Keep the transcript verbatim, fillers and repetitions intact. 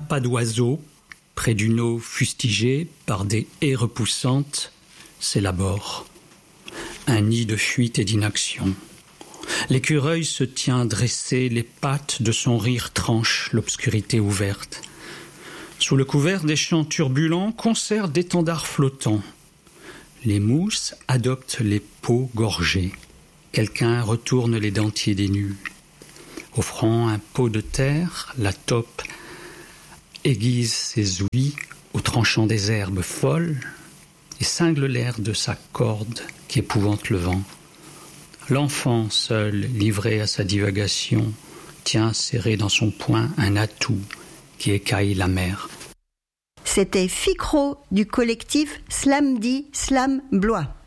pas d'oiseau, près d'une eau fustigée par des haies repoussantes, s'élabore. Un nid de fuite et d'inaction. L'écureuil se tient dressé, les pattes de son rire tranchent l'obscurité ouverte. Sous le couvert des champs turbulents, concert d'étendards flottants. Les mousses adoptent les peaux gorgées. Quelqu'un retourne les dentiers des nus. Offrant un pot de terre, la taupe aiguise ses ouïes au tranchant des herbes folles et cingle l'air de sa corde qui épouvante le vent. L'enfant, seul, livré à sa divagation, tient serré dans son poing un atout qui écaille la mer. C'était Ficro du collectif Slam dit Slam Blois.